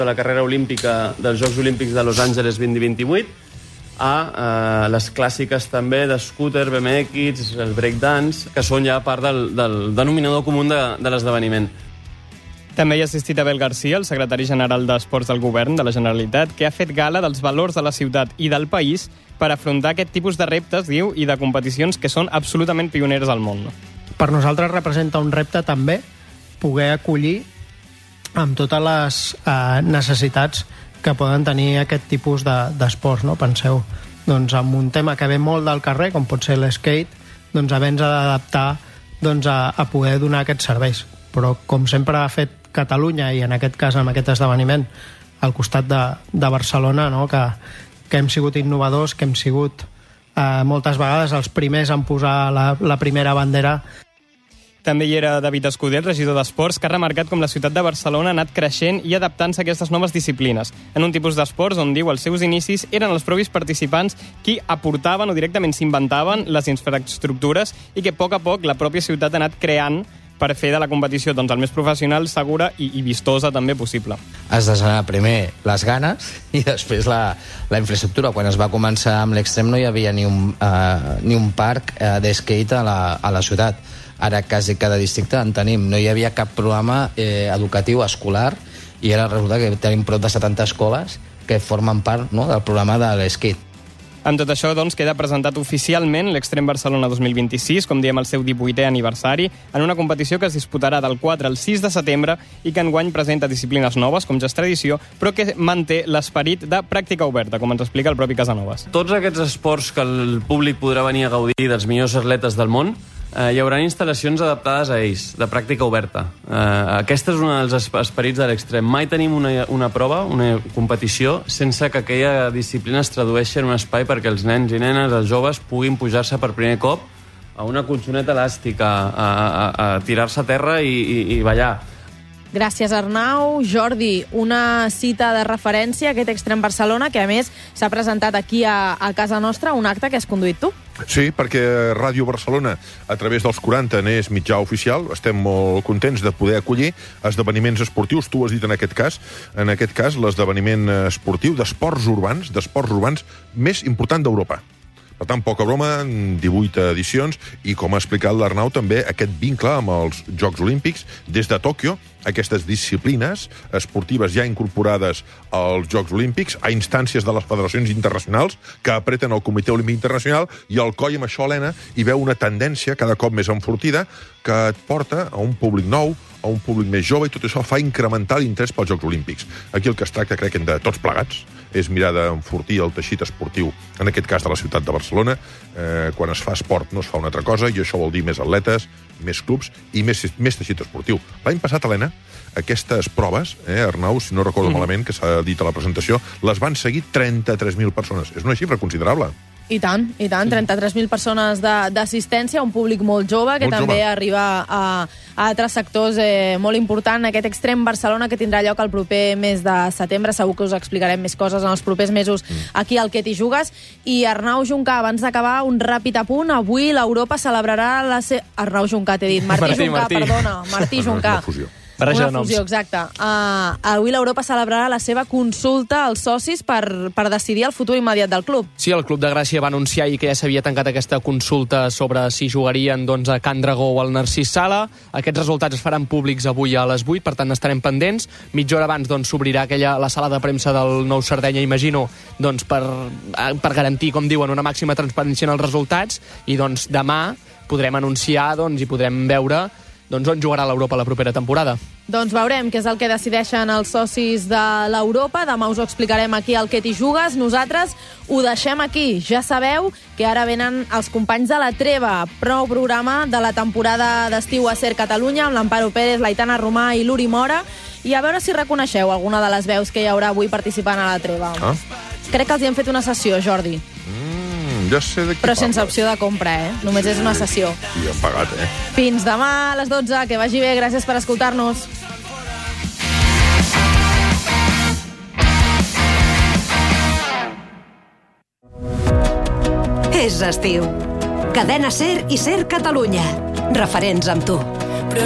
de la carrera olímpica dels Jocs Olímpics de Los Angeles 2028 a les clàssiques també de scooter, BMX, el breakdance, que són ja part del denominador comú de l'esdeveniment. També hi ha assistit Abel García, el secretari general d'Esports del Govern de la Generalitat, que ha fet gala dels valors de la ciutat i del país per afrontar aquest tipus de reptes, diu, i de competicions que són absolutament pioneres al món. Per nosaltres representa un repte també poder acollir amb totes les necessitats que poden tenir aquest tipus d'esports, no? Penseu, doncs, amb un tema que ve molt del carrer, com pot ser l'skate, doncs haver-nos d'adaptar a poder donar aquests serveis. Però, com sempre ha fet Catalunya, i en aquest cas amb aquest esdeveniment, al costat de Barcelona, no? que hem sigut innovadors, que hem sigut moltes vegades els primers en posar la primera bandera. També hi era David Escudé, regidor d'Esports, que ha remarcat com la ciutat de Barcelona ha anat creixent i adaptant-se a aquestes noves disciplines, en un tipus d'esports on, diu, als seus inicis eren els propis participants qui aportaven o directament s'inventaven les infraestructures i que a poc la pròpia ciutat ha anat creant per fer de la competició el més professional, segura i vistosa també possible. Has de generar primer les ganes i després la infraestructura. Quan es va començar amb l'extrem no hi havia ni un parc d'skate a la ciutat. Ara quasi cada districte en tenim. No hi havia cap programa educatiu escolar i ara resulta que tenim prop de 70 escoles que formen part, no, del programa de l'skate. Amb tot això, doncs, queda presentat oficialment l'Extrem Barcelona 2026, com diem el seu 18è aniversari, en una competició que es disputarà del 4 al 6 de setembre i que enguany presenta disciplines noves, com ja és tradició, però que manté l'esperit de pràctica oberta, com ens explica el propi Casanovas. Tots aquests esports que el públic podrà venir a gaudir dels millors atletes del món, hi haurà instal·lacions adaptades a ells, de pràctica oberta. Aquest és un dels esperits de l'extrem. Mai tenim una prova, una competició, sense que aquella disciplina es tradueixi en un espai perquè els nens i nenes, els joves, puguin pujar-se per primer cop a una colxoneta elàstica, a tirar-se a terra i ballar. Gràcies, Arnau. Jordi, una cita de referència, aquest Extrem Barcelona, que a més s'ha presentat aquí a casa nostra, un acte que has conduït tu. Sí, perquè Ràdio Barcelona, a través dels 40, n'és mitjà oficial. Estem molt contents de poder acollir esdeveniments esportius. Tu ho has dit en aquest cas l'esdeveniment esportiu d'esports urbans més important d'Europa. Per tant, poca broma, 18 edicions, i com ha explicat l'Arnau també, aquest vincle amb els Jocs Olímpics des de Tòquio, aquestes disciplines esportives ja incorporades als Jocs Olímpics a instàncies de les federacions internacionals que apreten el Comitè Olímpic Internacional, i el COI amb això, Helena, hi veu una tendència cada cop més enfortida que et porta a un públic nou, a un públic més jove, i tot això fa incrementar l'interès pels Jocs Olímpics. Aquí el que es tracta, crec que de tots plegats, és mirar d'enfortir el teixit esportiu, en aquest cas de la ciutat de Barcelona. Quan es fa esport no es fa una altra cosa, i això vol dir més atletes, més clubs i més teixit esportiu. L'any passat, Helena, aquestes proves, Arnau, si no recordo malament, que s'ha dit a la presentació, les van seguir 33.000 persones. És una xifra considerable. I tant. 33.000 persones d'assistència, un públic molt jove, que també arriba a altres sectors molt importants. Aquest Extrem Barcelona, que tindrà lloc el proper mes de setembre. Segur que us explicarem més coses en els propers mesos aquí al Que t'hi jugues. I Arnau Juncà, abans d'acabar, un ràpid apunt. Avui l'Europa celebrarà Arnau Juncà, t'he dit. Martí Juncà. Una fusió, exacte. Avui l'Europa celebrarà la seva consulta als socis per decidir el futur immediat del club. Sí, el Club de Gràcia va anunciar ahir que ja s'havia tancat aquesta consulta sobre si jugarien a Can Dragó o al Narcís Sala. Aquests resultats es faran públics avui a les 8, per tant estarem pendents. Mitja hora abans s'obrirà la sala de premsa del Nou Sardenya, imagino, per garantir, com diuen, una màxima transparència en els resultats, i demà podrem anunciar i podrem veure on jugarà l'Europa la propera temporada. Doncs veurem què és el que decideixen els socis de l'Europa. Demà us ho explicarem aquí al Que t'hi jugues. Nosaltres ho deixem aquí. Ja sabeu que ara venen els companys de La Treva, nou programa de la temporada d'estiu a Ser Catalunya, amb l'Amparo Pérez, l'Aitana Romà i l'Uri Mora. I a veure si reconeixeu alguna de les veus que hi haurà avui participant a La Treva. Crec que els hi hem fet una sessió, Jordi. Ja sé de qui però sense opció de compra, Només és una sessió. I han pagat, Fins demà a les 12, que vagi bé, gràcies per escoltar-nos. És estiu. Cadena Ser i Ser Catalunya. Referents amb tu.